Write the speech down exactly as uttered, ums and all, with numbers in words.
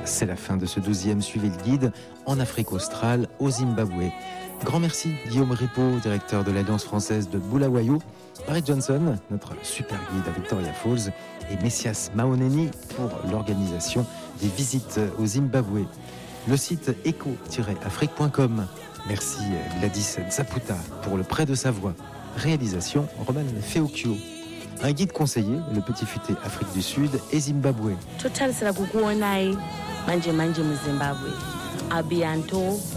C'est la fin de ce douzième Suivez le guide en Afrique australe, au Zimbabwe. Grand merci Guillaume Ripaud, directeur de l'Alliance française de Bulawayo, Barry Johnson, notre super guide à Victoria Falls, et Messias Maoneni pour l'organisation des visites au Zimbabwe. Le site éco tiret afrique point com. Merci Gladys Zaputa pour le prêt de sa voix. Réalisation Roman Feokio. Un guide conseillé, le Petit Futé Afrique du Sud et Zimbabwe. Total sera kukuonai manje manje mu Zimbabwe. Abianto